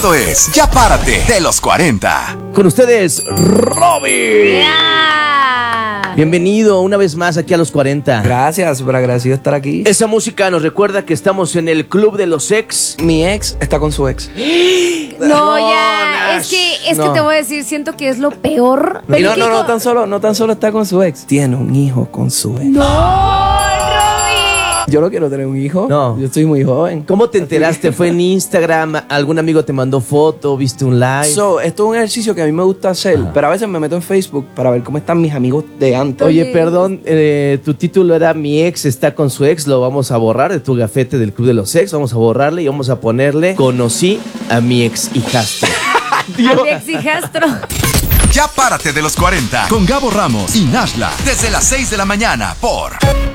Esto es Ya Párate de los 40. Con ustedes, Robbie. Yeah. Bienvenido una vez más aquí a los 40. Gracias, súper agradecido de estar aquí. Esa música nos recuerda que estamos en el club de los ex. Mi ex está con su ex. No, ya. Nash. Es que No. te voy a decir, siento que es lo peor. Y no tan solo está con su ex. Tiene un hijo con su ex. No, Robbie. Yo no quiero tener un hijo. No. Yo estoy muy joven. ¿Cómo te enteraste? ¿Fue en Instagram? ¿Algún amigo te mandó foto? ¿Viste un live? Esto es un ejercicio que a mí me gusta hacer, pero a veces me meto en Facebook para ver cómo están mis amigos de antes. Oye, perdón, tu título era Mi ex está con su ex. Lo vamos a borrar de tu gafete del club de los ex. Vamos a borrarle y vamos a ponerle Conocí a mi ex hijastro. Alex hijastro. Ya Párate de los 40 con Gabo Ramos y Nashla desde las 6 de la mañana por